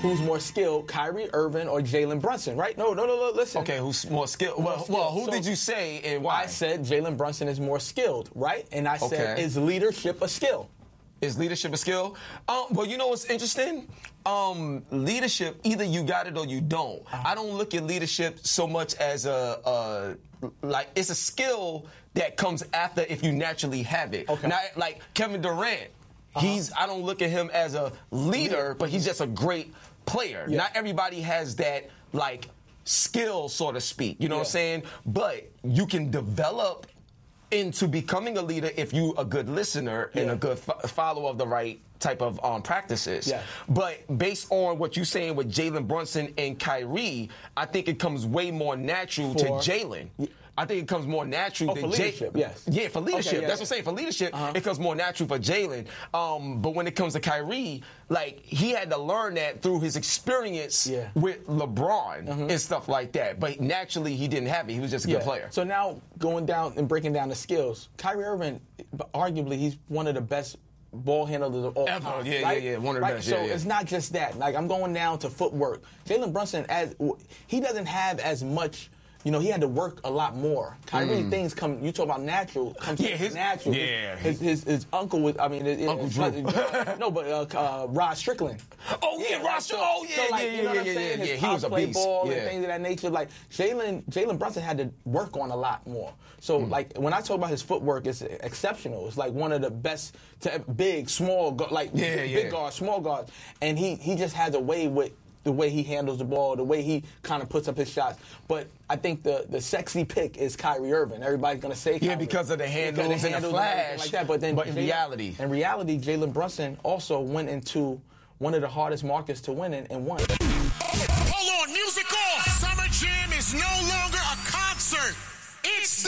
who's more skilled, Kyrie Irving or Jalen Brunson, right? No, listen. Okay, who's more skilled? Well, who did you say and why? I said Jalen Brunson is more skilled, right? And I said, is leadership a skill? Is leadership a skill? Well, you know what's interesting? Leadership, either you got it or you don't. I don't look at leadership so much as it's a skill that comes after if you naturally have it. Okay. Now, like Kevin Durant, I don't look at him as a leader, but he's just a great player. Yeah. Not everybody has that, like, skill, so to speak. You know what I'm saying? But you can develop into becoming a leader if you a good listener and a good follower of the right type of practices. Yeah. But based on what you're saying with Jalen Brunson and Kyrie, I think it comes way more natural to Jalen. I think it comes more natural than for leadership, yes. Yeah, for leadership. Okay, yeah, That's what I'm saying. For leadership, it comes more natural for Jalen. But when it comes to Kyrie, like, he had to learn that through his experience with LeBron and stuff like that. But naturally, he didn't have it. He was just a good player. So now, going down and breaking down the skills, Kyrie Irving, arguably, he's one of the best ball handlers of all ever. time. Yeah, right? One of the best. So it's not just that. Like, I'm going down to footwork. Jalen Brunson, he doesn't have as much. You know, he had to work a lot more. Kyrie, things come. You talk about natural. Comes natural. Yeah. His uncle was. I mean, Uncle Drew. No, but Rod Strickland. Oh yeah, Rod Strickland. You know what I'm saying? His He was a beast. Ball and things of that nature. Like Jalen Brunson had to work on a lot more. So like when I talk about his footwork, it's exceptional. It's like one of the best. Big, small, big guards, small guards, and he just has a way with the way he handles the ball, the way he kind of puts up his shots. But I think the sexy pick is Kyrie Irving. Everybody's going to say Kyrie. Yeah, because of the handles and the flash. Like that. But in reality, Jalen Brunson also went into one of the hardest markets to win in and won. Hold on, music off. Summer Jam is no longer a concert. It's